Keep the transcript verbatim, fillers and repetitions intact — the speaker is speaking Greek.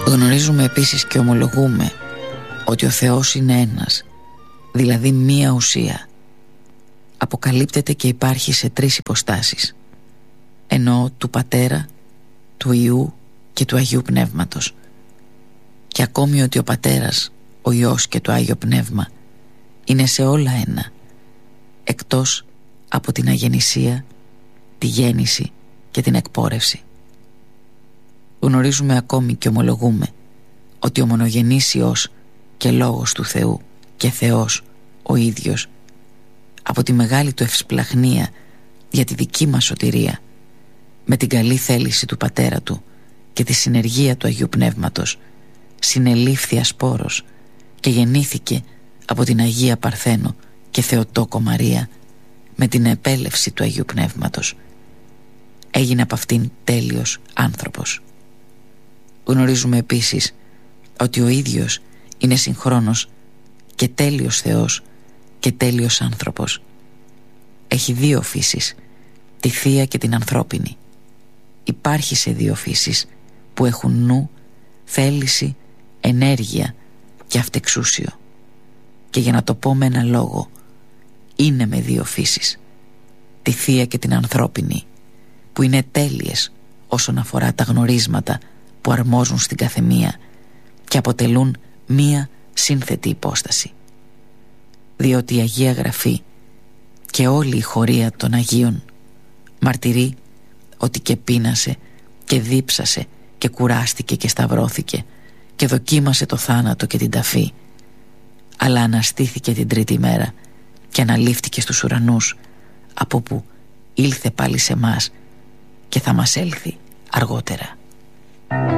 Γνωρίζουμε επίσης και ομολογούμε ότι ο Θεός είναι ένας, δηλαδή μία ουσία. Αποκαλύπτεται και υπάρχει σε τρεις υποστάσεις, εννοώ του Πατέρα, του Υιού και του Αγίου Πνεύματος. Και ακόμη ότι ο Πατέρας, ο Υιός και το Άγιο Πνεύμα είναι σε όλα ένα, εκτός από την αγεννησία, τη γέννηση και την εκπόρευση. Γνωρίζουμε ακόμη και ομολογούμε ότι ο μονογενής Υιός και Λόγος του Θεού και Θεός ο ίδιος, από τη μεγάλη του ευσπλαχνία για τη δική μας σωτηρία, με την καλή θέληση του Πατέρα του και τη συνεργία του Αγίου Πνεύματος, συνελήφθη ασπόρος και γεννήθηκε από την Αγία Παρθένο και Θεοτόκο Μαρία με την επέλευση του Αγίου Πνεύματος. Έγινε από αυτήν τέλειος άνθρωπος. Γνωρίζουμε επίσης ότι ο ίδιος είναι συγχρόνως και τέλειος Θεός και τέλειος άνθρωπος. Έχει δύο φύσεις, τη θεία και την ανθρώπινη. Υπάρχει σε δύο φύσεις που έχουν νου, θέληση, ενέργεια και αυτεξούσιο. Και για να το πω με ένα λόγο, είναι με δύο φύσεις, τη θεία και την ανθρώπινη, που είναι τέλειες όσον αφορά τα γνωρίσματα που αρμόζουν στην καθεμία και αποτελούν μία σύνθετη υπόσταση. Διότι η Αγία Γραφή και όλη η χωρία των Αγίων μαρτυρεί ότι και πείνασε και δίψασε και κουράστηκε και σταυρώθηκε και δοκίμασε το θάνατο και την ταφή, αλλά αναστήθηκε την τρίτη μέρα και αναλήφθηκε στους ουρανούς, από που ήλθε πάλι σε μας και θα μας έλθει αργότερα.